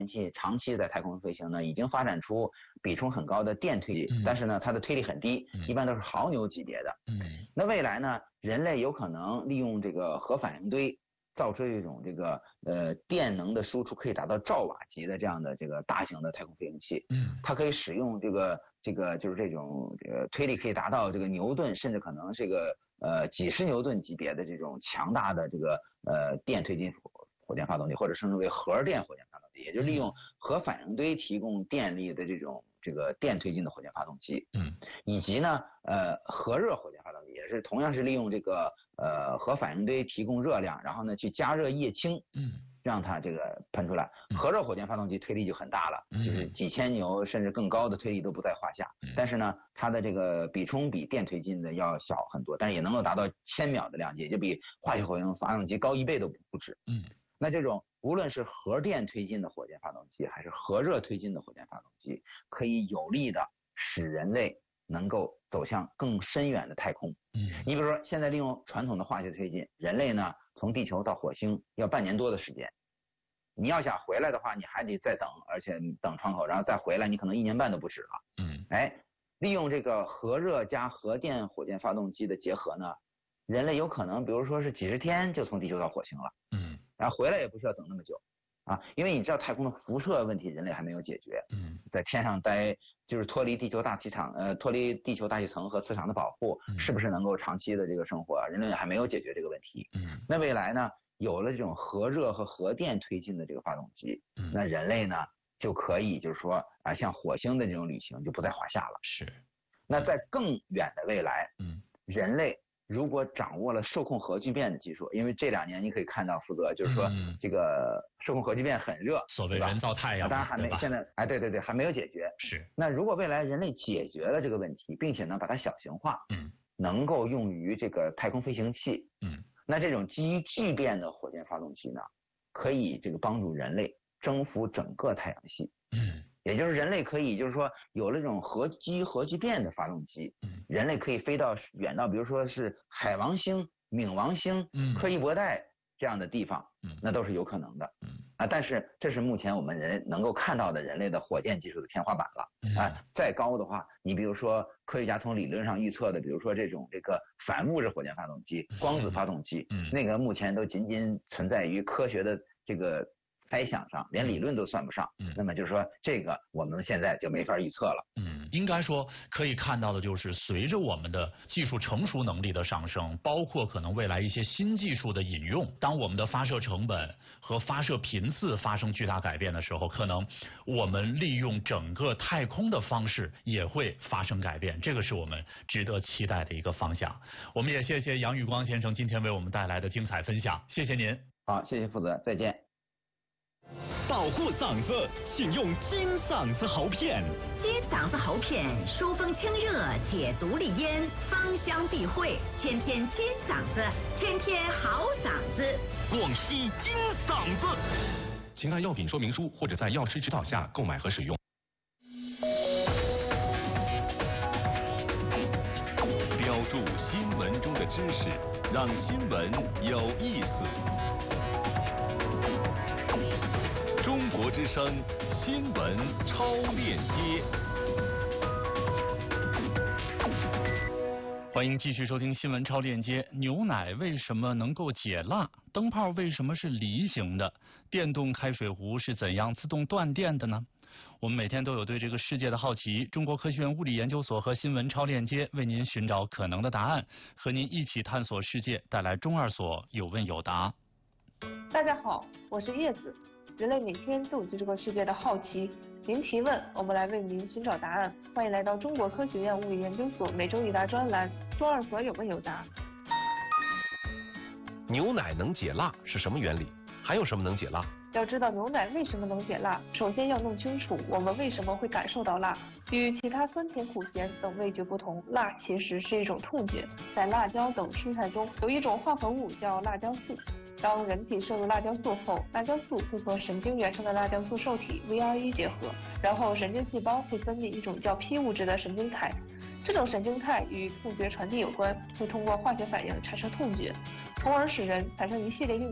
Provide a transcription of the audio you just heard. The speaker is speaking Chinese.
器长期在太空飞行呢，已经发展出比重很高的电推力，但是呢，它的推力很低，一般都是毫牛级别的。那未来呢，人类有可能利用这个核反应堆造出一种这个电能的输出可以达到兆瓦级的这样的这个大型的太空飞行器。它可以使用这个就是这种推力可以达到这个牛顿，甚至可能这个几十牛顿级别的这种强大的这个电推进火箭发动机，或者称之为核电火箭发动机，也就是利用核反应堆提供电力的这个电推进的火箭发动机。以及呢核热火箭发动机也是同样是利用这个核反应堆提供热量，然后呢去加热液氢，让它这个喷出来。核热火箭发动机推力就很大了，就是几千牛甚至更高的推力都不在话下。但是呢，它的这个比重比电推进的要小很多，但是也能够达到1000秒的亮机，也就比化学火箭发动机高1倍都不止。那这种无论是核电推进的火箭发动机，还是核热推进的火箭发动机，可以有力的使人类能够走向更深远的太空。你比如说现在利用传统的化学推进，人类呢从地球到火星要半年多的时间，你要想回来的话，你还得再等，而且等窗口，然后再回来，你可能1年半都不止了。利用这个核热加核电火箭发动机的结合呢，人类有可能比如说是几十天就从地球到火星了。然后回来也不需要等那么久因为你知道太空的辐射问题人类还没有解决。在天上待就是脱离地球大气层和磁场的保护，是不是能够长期的这个生活，人类还没有解决这个问题。那未来呢，有了这种核热和核电推进的这个发动机，那人类呢就可以就是说像火星的这种旅行就不在话下了。那在更远的未来，人类如果掌握了受控核聚变的技术，因为这2年你可以看到福泽就是说这个受控核聚变很热， 所谓人造太阳， 当然还没现在对还没有解决。那如果未来人类解决了这个问题，并且呢把它小型化，能够用于这个太空飞行器，那这种基于聚变的火箭发动机呢，可以这个帮助人类征服整个太阳系。也就是人类可以就是说有了这种基于核聚变的发动机，人类可以飞到远到比如说是海王星、冥王星、柯伊伯带这样的地方，那都是有可能的。但是这是目前我们人能够看到的人类的火箭技术的天花板了。再高的话，你比如说科学家从理论上预测的，比如说这个反物质火箭发动机、光子发动机，那个目前都仅仅存在于科学的这个猜想上，连理论都算不上。那么就是说这个我们现在就没法预测了。 应该说可以看到的就是随着我们的技术成熟能力的上升，包括可能未来一些新技术的引用，当我们的发射成本和发射频次发生巨大改变的时候，可能我们利用整个太空的方式也会发生改变，这个是我们值得期待的一个方向。我们也谢谢杨宇光先生今天为我们带来的精彩分享，谢谢您。 好，谢谢负责，再见。 保护嗓子，请用金嗓子喉片。 金嗓子喉片，疏风清热，解毒利咽，芳香避秽，天天金嗓子，天天好嗓子。 广西金嗓子。 请按药品说明书或者在药师指导下购买和使用。标注新闻中的知识，让新闻有意思。中国之声新闻超链接， 欢迎继续收听新闻超链接。牛奶为什么能够解辣？灯泡为什么是梨形的？电动开水壶是怎样自动断电的呢？我们每天都有对这个世界的好奇，中国科学院物理研究所和新闻超链接为您寻找可能的答案，和您一起探索世界，带来中二所有问有答。 大家好，我是叶子。人类每天都有对这个世界的好奇，您提问，我们来为您寻找答案。欢迎来到中国科学院物理研究所每周一答专栏，中二所有问有答。 牛奶能解辣是什么原理？还有什么能解辣？ 要知道牛奶为什么能解辣，首先要弄清楚我们为什么会感受到辣。与其他酸甜苦咸等味觉不同，辣其实是一种痛觉。在辣椒等蔬菜中有一种化合物叫辣椒素。当人体摄入辣椒素后，辣椒素会和神经元上的辣椒素受体 VRE 结合，然后神经细胞会分泌一种叫 P 物质的神经肽。这种神经肽与痛觉传递有关，会通过化学反应产生痛觉，从而使人产生一系列应